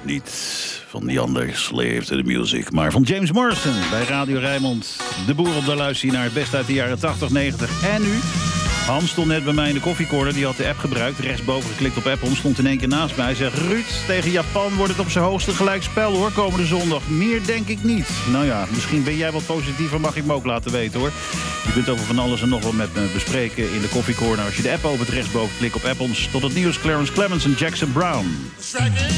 Niet van die andere Slave to the Music, maar van James Morrison bij Radio Rijnmond. De boer op de luister naar het beste uit de jaren 80, 90 en nu. Hans stond net bij mij in de koffiecorner, die had de app gebruikt. Rechtsboven geklikt op app, stond in één keer naast mij. Hij zegt, Ruud, tegen Japan wordt het op zijn hoogste gelijkspel hoor, komende zondag. Meer denk ik niet. Nou ja, misschien ben jij wat positiever, mag ik me ook laten weten hoor. Je kunt over van alles en nog wat met me bespreken in de koffiecorner. Als je de app opent, rechtsboven klik op app. Tot het nieuws, Clarence Clemens en Jackson Brown.